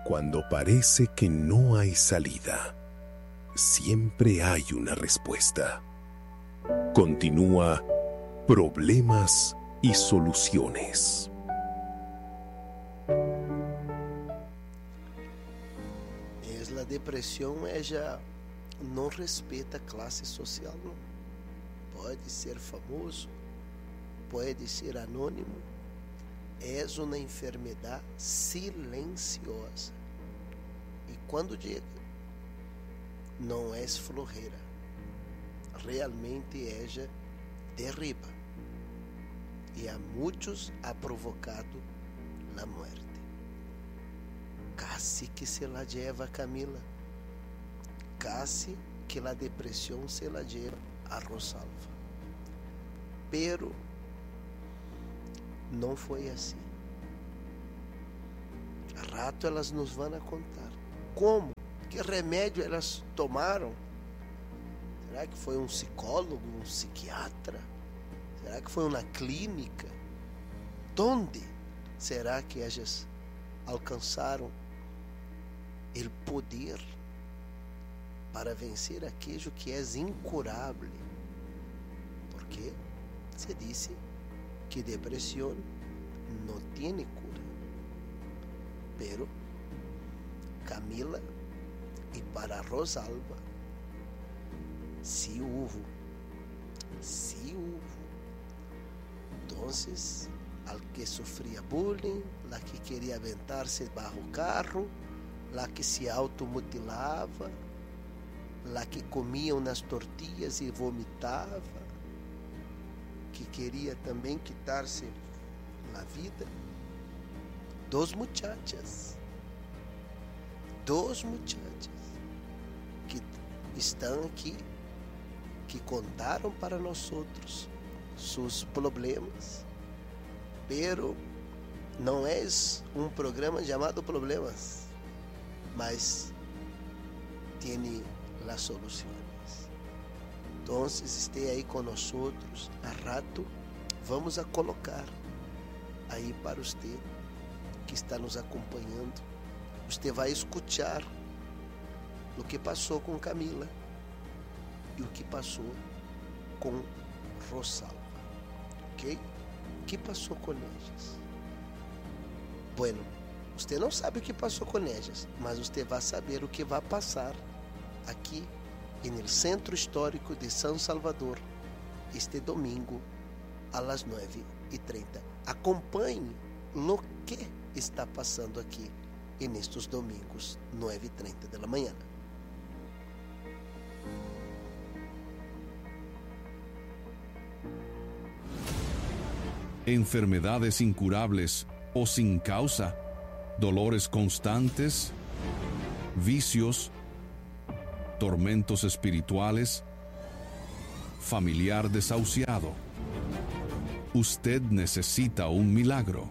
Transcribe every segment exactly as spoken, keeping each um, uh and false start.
Cuando parece que no hay salida, siempre hay una respuesta. Continúa Problemas y Soluciones. Es la depresión, ella não respeita classe social, não. Pode ser famoso, pode ser anônimo. É uma enfermidade silenciosa. E quando chega, não é florreira. Realmente ela derriba. E a muitos ha provocado a morte. Casi que se la lleva Camila. Casi que la depresión se la lleva a Rosalva. Pero não foi assim. A rato elas nos vão a contar. Como? Que remédio elas tomaram? Será que foi um psicólogo, um psiquiatra? Será que foi uma clínica? Onde será que elas alcançaram o poder para vencer aquilo que é incurável? Porque se disse que depressão não tem cura. Pero Camila e para Rosalva sí hubo, sí hubo. Entonces, al que sofría bullying, la que quería aventarse bajo carro, la que se automutilava, la que comia unas tortillas e vomitava, que queria também quitar-se a vida. Dos muchachas, dos muchachas que estão aqui, que contaram para nós outros seus problemas, pero não é um programa chamado Problemas, mas tem as soluções. Então, esteja aí com nós outros, a rato vamos a colocar aí para você que está nos acompanhando. Você vai escutar o que passou com Camila e o que passou com Rosalva, ok? O que passou com elas? Bueno, você não sabe o que passou com elas, mas você vai saber o que vai passar aqui no Centro Histórico de São Salvador este domingo às nove e trinta. Acompanhe o que está passando aqui nestes domingos, nove e trinta da manhã. Enfermedades incurables o sin causa, dolores constantes, vicios, tormentos espirituales, familiar desahuciado. Usted necesita un milagro.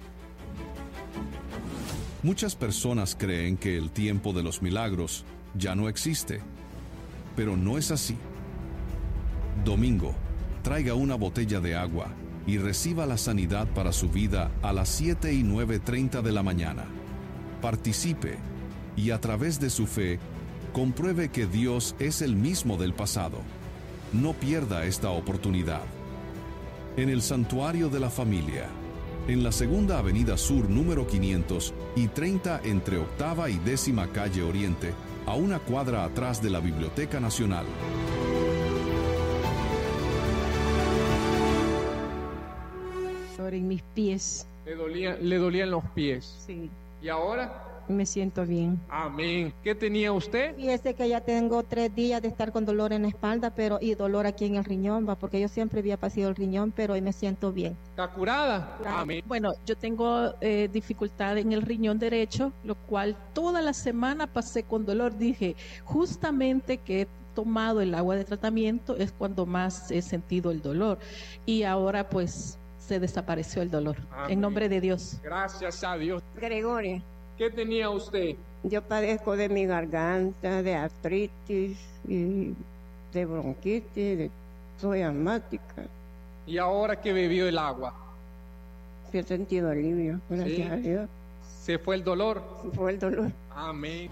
Muchas personas creen que el tiempo de los milagros ya no existe, pero no es así. Domingo, traiga una botella de agua y reciba la sanidad para su vida a las siete y nueve treinta de la mañana. Participe y a través de su fe, compruebe que Dios es el mismo del pasado. No pierda esta oportunidad. En el Santuario de la Familia, en la Segunda Avenida Sur número quinientos y treinta entre Octava y Décima Calle Oriente, a una cuadra atrás de la Biblioteca Nacional. En mis pies. Le dolían, le dolían los pies. Sí. ¿Y ahora? Me siento bien. Amén. ¿Qué tenía usted? Fíjese que ya tengo tres días de estar con dolor en la espalda, pero y dolor aquí en el riñón, va, porque yo siempre había pasado el riñón, pero hoy me siento bien. ¿Está curada? Amén. Bueno, yo tengo eh, dificultad en el riñón derecho, lo cual toda la semana pasé con dolor. Dije, justamente que he tomado el agua de tratamiento es cuando más he sentido el dolor. Y ahora pues se desapareció el dolor. Amén. En nombre de Dios. Gracias a Dios. Gregoria. ¿Qué tenía usted? Yo padezco de mi garganta, de artritis, y de bronquitis, de, soy asmática. ¿Y ahora que bebió el agua? Sí, he sentido alivio, gracias ¿Sí? a Dios. Se fue el dolor. Se fue el dolor. Amén.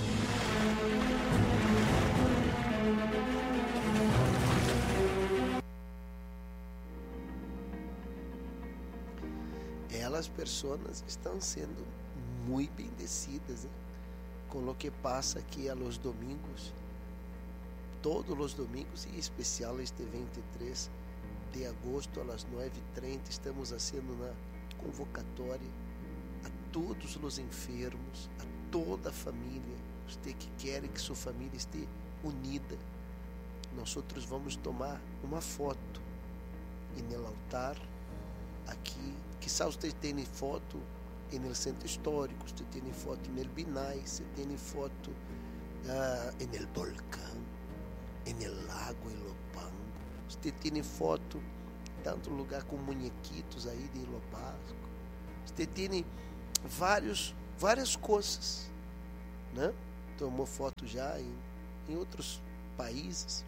Elas pessoas estão sendo muito bendecidas, né? Com o que passa aqui a los domingos, todos os domingos, e em especial este vinte e três de agosto, às nove e trinta, estamos fazendo uma convocatória a todos os enfermos, a toda a família, você que quer que sua família esteja unida. Nós vamos tomar uma foto e no altar aqui, quizá você tenha foto no centro histórico, você tem foto no Binay, você tem foto uh, no volcão, no lago Ilopango, você tem foto tanto lugar com muñequitos aí de Ilopasco, você tem vários, várias coisas, né? Tomou foto já em, em outros países,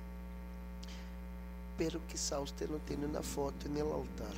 pero quizá você não tenha na foto no altar.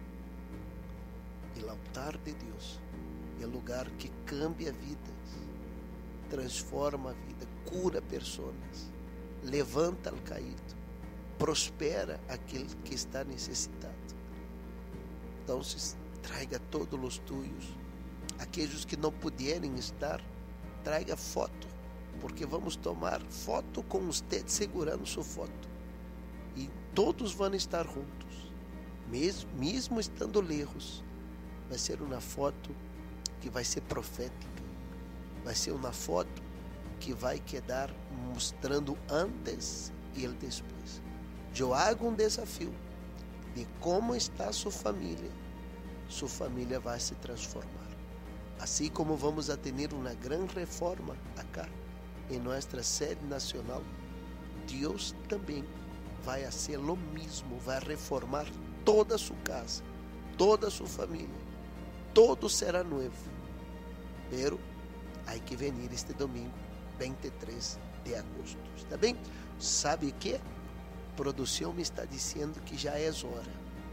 O altar de Deus é o lugar que cambia vidas, transforma a vida, cura pessoas, levanta o caído, prospera aquele que está necessitado. Então, traga todos os tuyos, aqueles que não puderem estar, traga foto, porque vamos tomar foto com você segurando sua foto, e todos vão estar juntos, mesmo, mesmo estando lejos. Vai ser uma foto que vai ser profética, vai ser uma foto que vai quedar mostrando antes e o depois. Eu hago um desafio de como está sua família, sua família vai se transformar. Assim como vamos a ter uma grande reforma acá em nossa sede nacional, Deus também vai fazer o mesmo, vai reformar toda a sua casa, toda a sua família. Todo será novo, pero há que venir este domingo, vinte e três de agosto, está bem? Sabe o que? A produção me está dizendo que já é hora.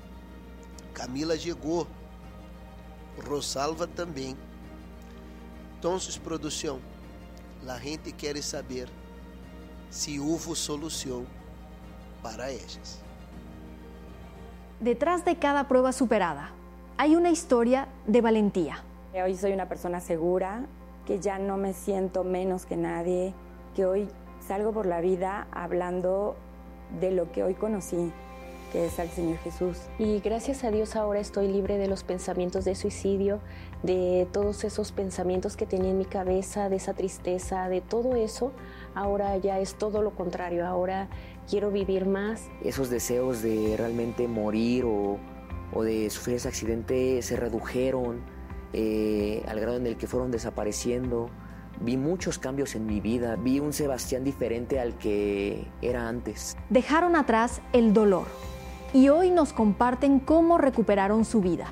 Camila chegou, Rosalva também. Então, produção, a gente quer saber se houve solução para elas. Detrás de cada prueba superada, hay una historia de valentía. Hoy soy una persona segura, que ya no me siento menos que nadie, que hoy salgo por la vida hablando de lo que hoy conocí, que es al Señor Jesús. Y gracias a Dios ahora estoy libre de los pensamientos de suicidio, de todos esos pensamientos que tenía en mi cabeza, de esa tristeza, de todo eso. Ahora ya es todo lo contrario, ahora quiero vivir más. Esos deseos de realmente morir o o de sufrir ese accidente se redujeron eh, al grado en el que fueron desapareciendo. Vi muchos cambios en mi vida, vi un Sebastián diferente al que era antes. Dejaron atrás el dolor y hoy nos comparten cómo recuperaron su vida.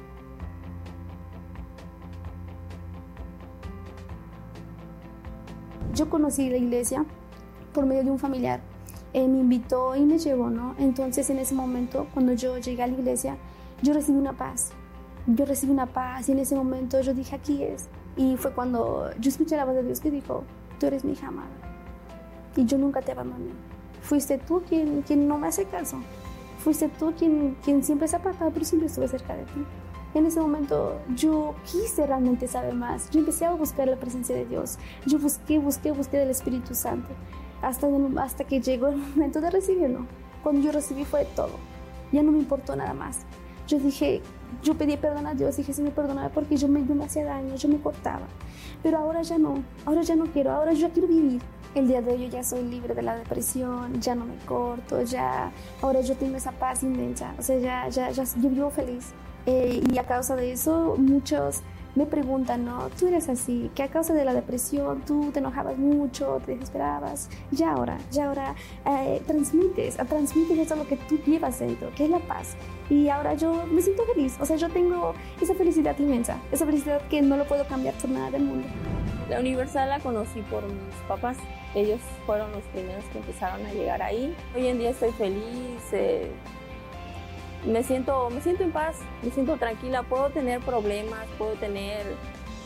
Yo conocí la iglesia por medio de un familiar. Eh, me invitó y me llevó, ¿no? Entonces en ese momento, cuando yo llegué a la iglesia, yo recibí una paz, yo recibí una paz y en ese momento yo dije, aquí es. Y fue cuando yo escuché la voz de Dios que dijo, tú eres mi hija amada y yo nunca te abandoné. Fuiste tú quien, quien no me hace caso, fuiste tú quien, quien siempre se ha apartado, pero siempre estuve cerca de ti. En ese momento yo quise realmente saber más, yo empecé a buscar la presencia de Dios, yo busqué, busqué, busqué del Espíritu Santo, hasta, hasta que llegó el momento de recibirlo. Cuando yo recibí fue todo, ya no me importó nada más. Yo dije, yo pedí perdón a Dios, dije, Señor, perdóname porque yo me, yo me hacía daño, yo me cortaba. Pero ahora ya no, ahora ya no quiero, ahora yo quiero vivir. El día de hoy yo ya soy libre de la depresión, ya no me corto, ya, ahora yo tengo esa paz inmensa, o sea, ya, ya, ya yo vivo feliz. Eh, y a causa de eso, muchos me preguntan, ¿no? Tú eres así, que a causa de la depresión tú te enojabas mucho, te desesperabas. Ya ahora, ya ahora eh, transmites, transmites eso lo que tú llevas dentro, que es la paz. Y ahora yo me siento feliz, o sea, yo tengo esa felicidad inmensa, esa felicidad que no lo puedo cambiar por nada del mundo. La Universal la conocí por mis papás, ellos fueron los primeros que empezaron a llegar ahí. Hoy en día estoy feliz, eh, me siento, me siento en paz, me siento tranquila, puedo tener problemas, puedo tener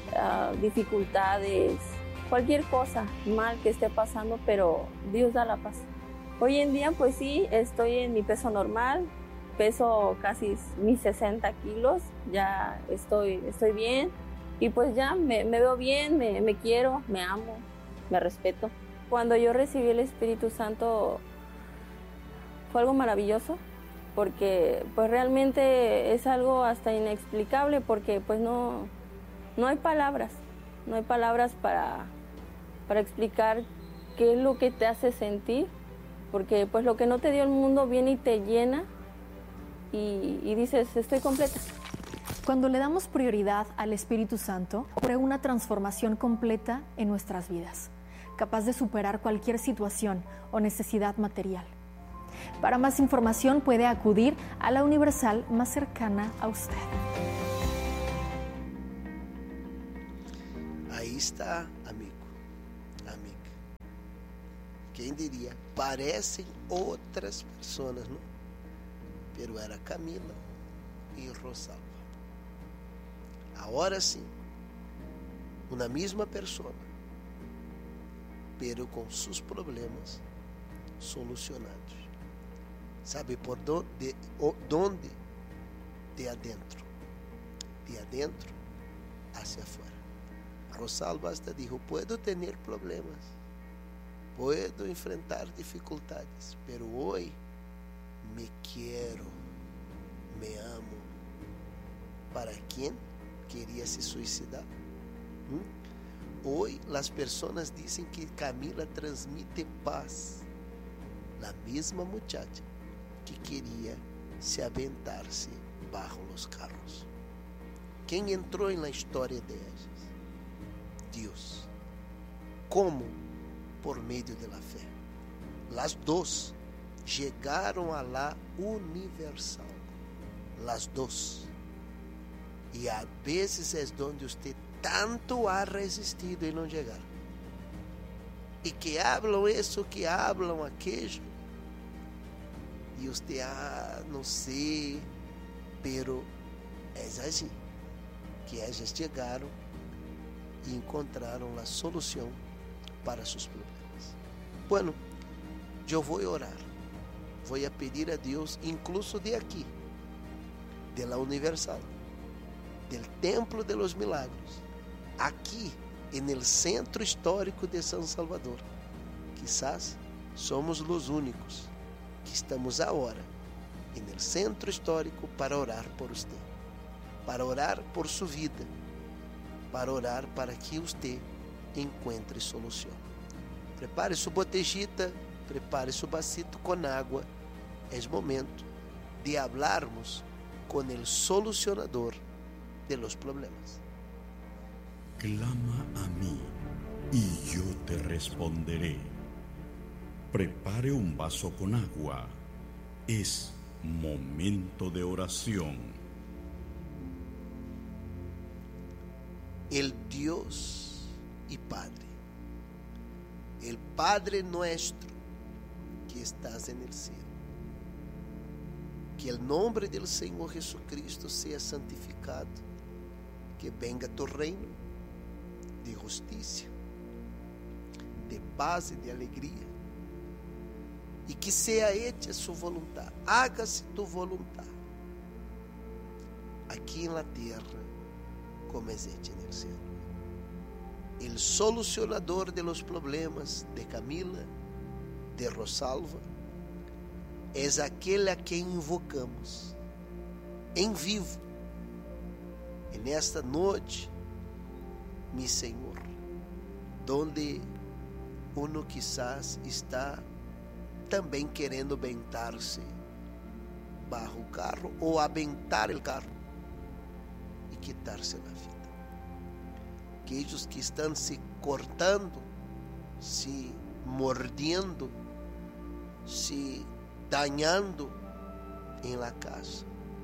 uh, dificultades, cualquier cosa mal que esté pasando, pero Dios da la paz. Hoy en día pues sí, estoy en mi peso normal, peso casi mis sesenta kilos, ya estoy, estoy bien y pues ya me, me veo bien, me, me quiero, me amo, me respeto. Cuando yo recibí el Espíritu Santo fue algo maravilloso, porque pues realmente es algo hasta inexplicable, porque pues no, no hay palabras, no hay palabras para, para explicar qué es lo que te hace sentir, porque pues lo que no te dio el mundo viene y te llena y, y dices, estoy completa. Cuando le damos prioridad al Espíritu Santo, ocurre una transformación completa en nuestras vidas, capaz de superar cualquier situación o necesidad material. Para más información puede acudir a la Universal más cercana a usted. Aí está, amigo, amiga. Quem diria? Parecem outras pessoas, não? Pero era Camila e Rosalba. Agora sim, uma mesma pessoa, pero com seus problemas solucionados. ¿Sabe por dónde? ¿Dónde? De adentro. De adentro hacia afuera. Rosalba hasta dijo, puedo tener problemas, puedo enfrentar dificultades, pero hoy me quiero, me amo. ¿Para quién quería se suicidar? ¿Mm? Hoy las personas dicen que Camila transmite paz. La misma muchacha que quería se aventarse bajo los carros. ¿Quién entró en la historia de ellas? Dios. ¿Cómo? Por medio de la fe. Las dos llegaron a la universal. Las dos. Y a veces es donde usted tanto ha resistido y no llegar. Y que hablan eso, que hablan aquello. Y usted, ah, no sé, pero es así, que ellas llegaron y encontraron la solución para sus problemas. Bueno, yo voy a orar, voy a pedir a Dios, incluso de aquí, de la Universal, del Templo de los Milagros, aquí en el centro histórico de San Salvador. Quizás somos los únicos que estamos ahora en el centro histórico para orar por usted, para orar por su vida, para orar para que usted encuentre solución. Prepare su botellita, prepare su vasito con agua. Es momento de hablarmos con el solucionador de los problemas. Clama a mí y yo te responderé. Prepare un vaso con agua. Es momento de oración. El Dios y Padre, el Padre nuestro que estás en el cielo, que el nombre del Señor Jesucristo sea santificado, que venga tu reino de justicia, de paz y de alegría, y que sea hecha su voluntad, hágase tu voluntad, aquí en la tierra como es hecha en el cielo. El solucionador de los problemas de Camila, de Rosalba, es aquel a quien invocamos en vivo, en esta noche, mi Señor, donde uno quizás está também querendo aventar-se bajo o carro ou aventar o carro e quitar-se a vida. Aqueles que estão se cortando, se mordendo, se dañando em la casa,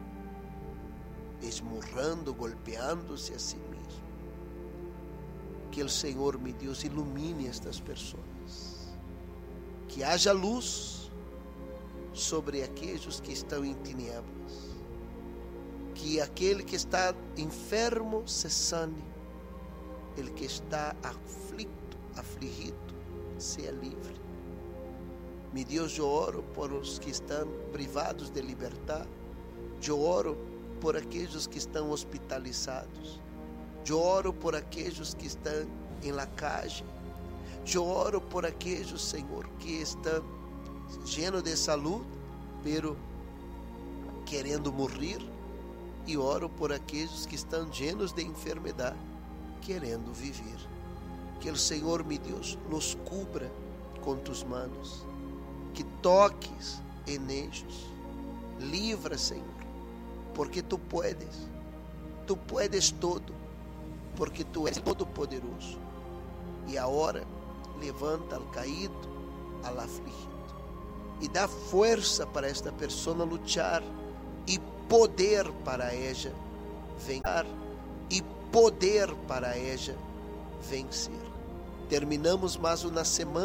esmurrando, golpeando-se a si mesmo. Que o Senhor, meu Deus, ilumine estas pessoas. Que haja luz sobre aqueles que estão em tinieblas. Que aquele que está enfermo se sane. el que está aflito, afligido, sea livre. Mi Deus, eu oro por os que estão privados de liberdade. Eu oro por aqueles que estão hospitalizados. Eu oro por aqueles que estão em la calle. Eu oro por aqueles, Senhor, que estão llenos de saúde, pero querendo morrer. E oro por aqueles que estão llenos de enfermidade, querendo viver. Que o Senhor, meu Deus, los cubra com tus manos, que toques en ellos. Livra, Senhor, porque tu puedes, tu puedes todo, porque tu és todo-poderoso. E agora levanta al caído, al afligido, e dá força para esta pessoa lutar, e poder para ella vencer, e poder para ella vencer. Terminamos mais uma semana